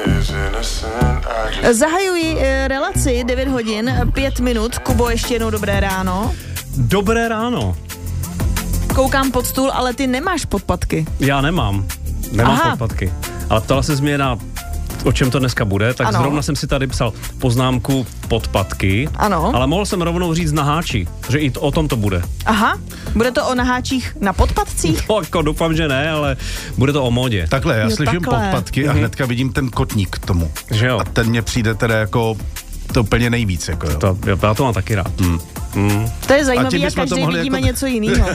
Zahajuji relaci 9 hodin, 5 minut. Kubo, ještě jednou dobré ráno. Dobré ráno. Koukám pod stůl, ale ty nemáš podpatky. Já nemám podpatky. Ale ptala se mě na o čem to dneska bude, tak ano. Zrovna jsem si tady psal poznámku podpatky, ano. Ale mohl jsem rovnou říct naháči, že i o tom to bude. Aha, bude to o naháčích na podpatcích? No, jako doufám, že ne, ale bude to o módě. Takhle, já slyším podpatky a hnedka vidím ten kotník k tomu. Že jo? A ten mě přijde teda jako to úplně nejvíc. Jako, jo. Já to mám taky rád. To je zajímavé, jak každý vidíme něco jiného.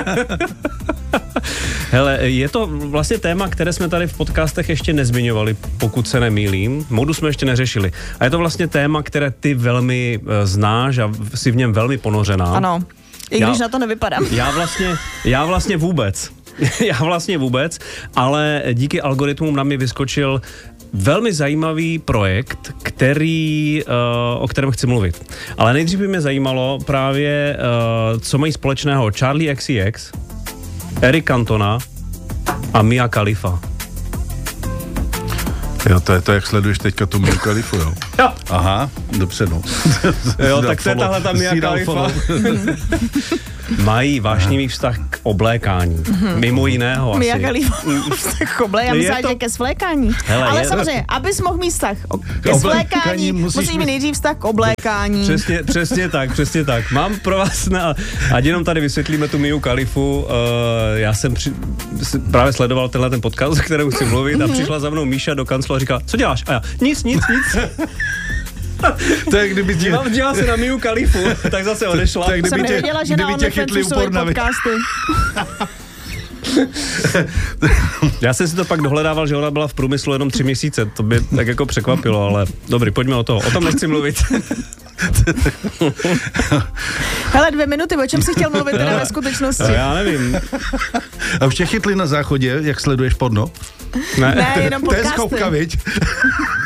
Hele, je to vlastně téma, které jsme tady v podcastech ještě nezmiňovali, pokud se nemýlím. Módu jsme ještě neřešili. A je to vlastně téma, které ty velmi znáš a jsi v něm velmi ponořená. Ano, i když na to nevypadám. Já vlastně vůbec, ale díky algoritmům na mě vyskočil velmi zajímavý projekt, o kterém chci mluvit. Ale nejdřív by mě zajímalo právě, co mají společného Charli XCX, Eric Cantona a Mia Khalifa. Jo, to je to, jak sleduješ teďka tu Mia Khalifu, jo? Jo. Aha, dopředu. Jo, tak to je tahle ta Mia Khalifa. Mají vášnivý vztah k oblékání. Mimo jiného asi. Mia Khalifa vztah k oblékání. Já myslím, že ke svlékání. Hele, ale samozřejmě, abys mohl mít vztah ke svlékání, musíš mít nejdřív vztah k oblékání. Přesně tak. Mám pro vás, ať jenom tady vysvětlíme tu Miu Khalifu. Já jsem právě sledoval tenhle ten podcast, o kterém chci mluvit, a přišla za mnou Míša do kanclu a říkala, co děláš? A já, nic. To je, kdyby Dívala se na Miu Khalifu, tak zase odešla. Jsem nevěděla, že na OnlyFans už jsou podcasty. Já jsem si to pak dohledával, že ona byla v průmyslu jenom 3 měsíce. To by tak jako překvapilo, ale dobrý, pojďme o tom nechci mluvit. Hele, 2 minuty, o čem jsi chtěl mluvit teda ve skutečnosti? Já nevím. A už tě chytli na záchodě, jak sleduješ porno? Ne, jenom podcasty. To je zkoupka, viď?